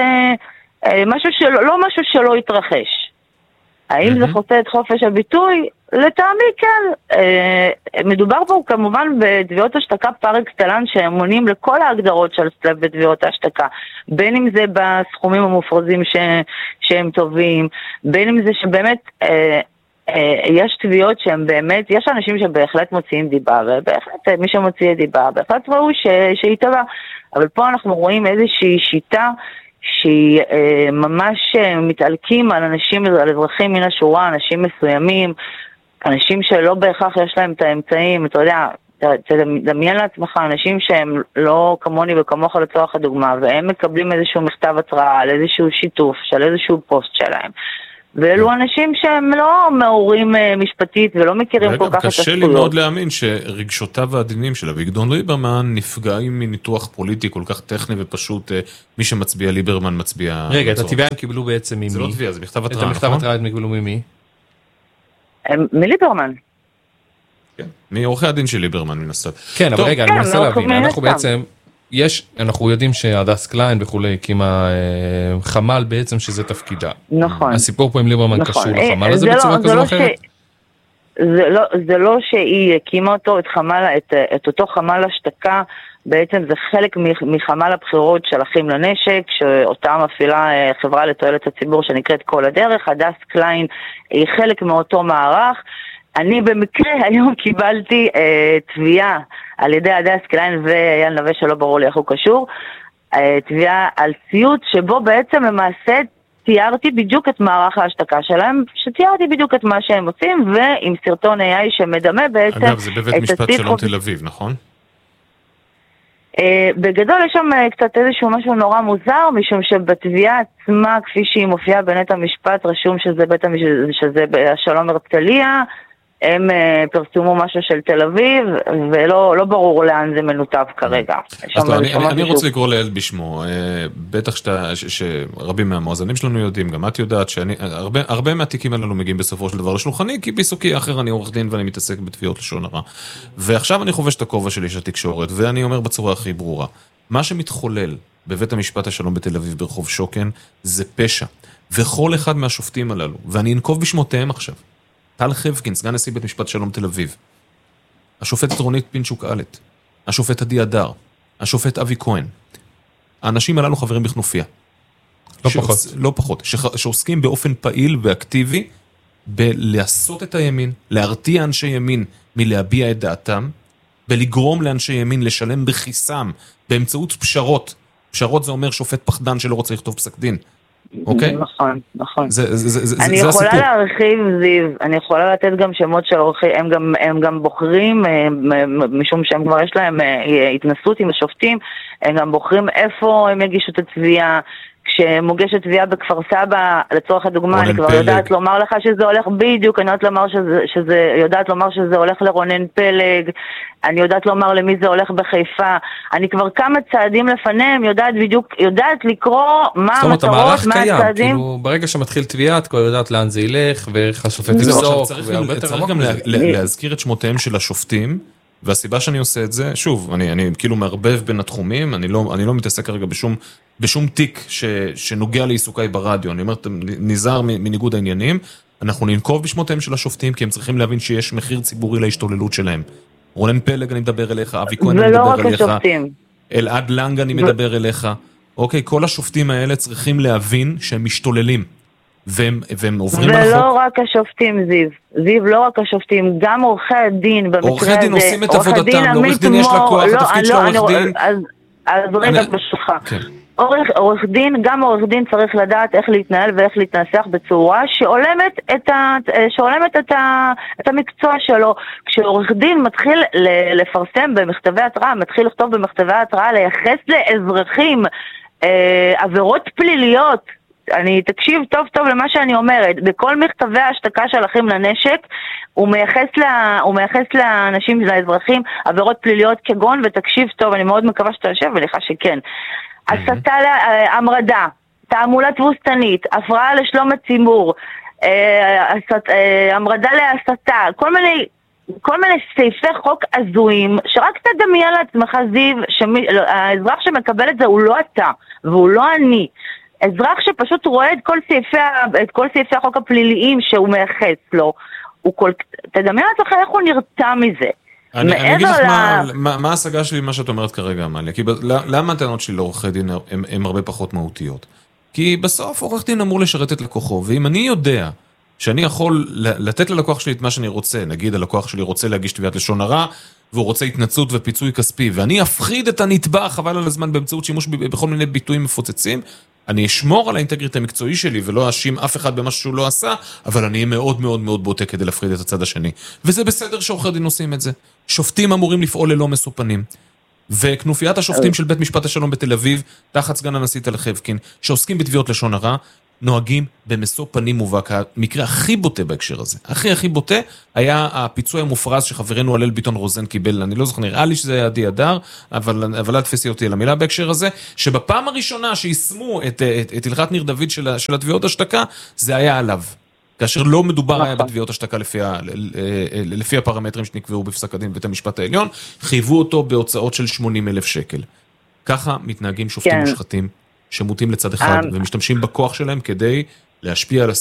ומשהו שלא, לא משהו שלא יתרחש. האם זה חוצה את חופש הביטוי? לטעמי כן. מדובר פה כמובן בתביעות השתקה פר אקסלנס שהם מונים לכל ההגדרות של סלב בתביעות ההשתקה. בין אם זה בסכומים המופרזים ש... שהם טובים, בין אם זה שבאמת אה, אה, יש תביעות שהם באמת, יש אנשים שבהחלט מוציאים דיבה, ובהחלט מי שמוציא דיבה, בהחלט ראו ש... שהיא טובה. אבל פה אנחנו רואים איזושהי שיטה שהיא אה, ממש אה, מתעלקים על אנשים, על אזרחים מן השורה, אנשים מסוימים, אנשים שלא בהכרח יש להם את האמצעים, אתה יודע, תדמיין לעצמך, אנשים שהם לא כמוני וכמוך לצורך הדוגמה, והם מקבלים איזשהו מכתב התראה על איזשהו שיתוף של איזשהו פוסט שלהם. ואלו אנשים שהם לא מעורים משפטית ולא מכירים כל כך את הזכויות. קשה לי מאוד להאמין שרגשותיו העדינים של אביגדור ליברמן נפגעים מניתוח פוליטי כל כך טכני ופשוט מי שמצביע ליברמן מצביע... רגע, את התביעה הם קיבלו בעצם ממי? זה לא תביעה, זה מכתב התראה, נכון? את המכתב התראה הם קיבלו ממי? מליברמן. כן, מעורכי הדין של ליברמן מן הסתם. כן, אבל רגע, אני מנסה להבין, אנחנו בעצם... יש, אנחנו יודעים שהדס קליין וכולי הקימה אה, חמ"ל בעצם שזה תפקידה. נכון. הסיפור פה עם ליברמן נכון. קשור לחמ"ל הזה בצורה לא, כזו לא או אחרת? ש... זה, לא, זה לא שהיא הקימה אותו, את, חמל, את, את אותו חמ"ל השתקה, בעצם זה חלק מחמ"ל הבחירות של אחים לנשק, שאותה מפעילה חברה לתועלת הציבור שנקראת כל הדרך. הדס קליין היא חלק מאותו מערך. אני במקרה היום קיבלתי אה, תביעה על ידי הדס קליין ואייל נווה שלא ברור לי איך הוא קשור, אה, תביעה על ציוץ שבו בעצם למעשה תיארתי בדיוק את מערך ההשתקה שלהם, שתיארתי בדיוק את מה שהם עושים, ועם סרטון איי איי שמדמה בעצם... אגב, זה בבית משפט שלום תל אביב, נכון? Uh, בגדול יש שם uh, קצת איזשהו משהו נורא מוזר, משום שבתביעה עצמה, כפי שהיא מופיעה בנט המשפט, רשום שזה בית המשפט, שזה השלום הרצליה, הם uh, פרסמו משהו של תל אביב, ולא לא ברור לאן זה מנותב כרגע. אז לא, אני, אני, אני רוצה לקרוא לילד בשמו, uh, בטח שאתה, ש, שרבים מהמואזנים שלנו יודעים, גם את יודעת, שאני, הרבה, הרבה מהתיקים האלו מגיעים בסופו של דבר לשולחני, כי בעיסוקי אחר אני עורך דין ואני מתעסק בתביעות לשון הרע. ועכשיו אני חובש את הכובע שלי של התקשורת, ואני אומר בצורה הכי ברורה, מה שמתחולל בבית המשפט השלום בתל אביב ברחוב שוקן, זה פשע. וכל אחד מהשופטים הללו, ואני אנקוב בשמותיהם עכשיו, טל חבקין, סגן נשיא בית משפט שלום תל אביב, השופטת רונית פינצ'וק אלט, השופט עדי אדר, השופט אבי כהן, האנשים הללו חברים בכנופיה. לא פחות. לא פחות, שעוסקים באופן פעיל ואקטיבי, בלעשות את הימין, להרתיע אנשי ימין מלהביע את דעתם, בלגרום לאנשי ימין לשלם בכיסם, באמצעות פשרות. פשרות זה אומר שופט פחדן שלא רוצה לכתוב פסק דין. אוקיי? נכון, נכון. זה, זה, זה, אני זה יכולה הסיפור. להרחיב, זיו, אני יכולה לתת גם שמות של עורכי, הם גם, הם גם בוחרים, משום שהם כבר יש להם התנסות עם השופטים, הם גם בוחרים איפה הם יגישו את התביעה, כשמוגשת תביעה בכפר סבא, לצורך הדוגמה, אני כבר פלג. יודעת לומר לך שזה הולך בדיוק, אני יודעת לומר שזה, שזה, יודעת לומר שזה הולך לרונן פלג, אני יודעת לומר למי זה הולך בחיפה, אני כבר כמה צעדים לפניהם, יודעת בדיוק, יודעת לקרוא מה המטרות, מה קיים, הצעדים. כאילו, ברגע שמתחיל תביעה, את כבר יודעת לאן זה ילך, ואיך השופט יפסוק. צריך גם להזכיר את שמותיהם של השופטים, והסיבה שאני עושה את זה, שוב, אני, אני כאילו מערבב בין התחומים, אני לא, אני לא מתעסק כרגע בשום, בשום תיק ש, שנוגע לעיסוקי ברדיו, אני אומר, נזהר מניגוד העניינים, אנחנו ננקוב בשמותיהם של השופטים, כי הם צריכים להבין שיש מחיר ציבורי להשתוללות שלהם. רונן פלג אני מדבר אליך, אבי כהן אני מדבר אליך, אלעד לנג אני מדבר אליך, אוקיי, כל השופטים האלה צריכים להבין שהם משתוללים, והם, והם עוברים על החוק. ולא רק השופטים, זיו, זיו, לא רק השופטים, גם עורכי הדין במקרה הזה. עורכי דין עושים את עבודתם, לעורך דין יש לה כוח, התפקיד של העורך דין. אז רגע בשלך. עורך, עורך דין, גם עורך דין צריך לדעת איך להתנהל ואיך להתנסח בצורה שהולמת את, ה, שהולמת את, ה, את המקצוע שלו. כשעורך דין מתחיל לפרסם במכתבי התראה, מתחיל לכתוב במכתבי התראה, לייחס לאזרחים אה, עבירות פליליות, אני תקשיב טוב טוב למה שאני אומרת, בכל מכתבי ההשתקה של אחים לנשק, הוא מייחס, לה, הוא מייחס לאנשים, לאזרחים, עבירות פליליות כגון, ותקשיב טוב, אני מאוד מקווה שאתה יושב ולך שכן. הסתה להמרדה, תעמולה תבוסתנית, הפרעה לשלום הציבור, המרדה להסתה, כל מיני, כל מיני סעיפי חוק הזויים, שרק תדמיין לעצמך זיו, שהאזרח שמקבל את זה הוא לא אתה, והוא לא אני. אזרח שפשוט רואה את כל סעיפי, את כל סעיפי החוק הפליליים שהוא מייחס לו, הוא כל, תדמיין לעצמך איך הוא נרתע מזה. אני, אני אגיד לך ל... מה, מה, מה ההשגה שלי, מה שאת אומרת כרגע, אמליה, כי ב, למה הטענות שלי לעורכי דין הם, הם הרבה פחות מהותיות? כי בסוף עורך דין אמור לשרת את לקוחו, ואם אני יודע שאני יכול לתת ללקוח שלי את מה שאני רוצה, נגיד הלקוח שלי רוצה להגיש תביעת לשון הרע, והוא רוצה התנצלות ופיצוי כספי, ואני אפחיד את הנתבע חבל על הזמן באמצעות שימוש בכל מיני ביטויים מפוצצים, אני אשמור על האינטגריטי המקצועי שלי ולא אשים אף אחד במה שהוא לא עשה, אבל אני אהיה מאוד מאוד מאוד בוטה כדי להפחיד את הצד השני. וזה בסדר שעורכי דין עושים את זה. שופטים אמורים לפעול ללא מסופנים. וכנופיית השופטים של בית משפט השלום בתל אביב, תחת סגן הנשיא טל חבקין, שעוסקים בתביעות לשון הרע, נוהגים במשוא פנים מובהק. המקרה הכי בוטה בהקשר הזה, הכי הכי בוטה, היה הפיצוי המופרז שחברנו הלל ביטון רוזן קיבל, אני לא זוכר, נראה לי שזה היה עדי אדר, אבל, אבל אל תפסי אותי על המילה בהקשר הזה, שבפעם הראשונה שישמו את, את, את הלכת ניר דוד של, של התביעות השתקה, זה היה עליו. כאשר לא מדובר היה בתביעות השתקה לפי, ה, לפי הפרמטרים שנקבעו בפסק הדין בית המשפט העליון, חייבו אותו בהוצאות של שמונים אלף שקל. ככה מתנהגים שופטים מושחתים, שמוטים לצד אחד, ומשתמשים בכוח שלהם כדי להשפיע על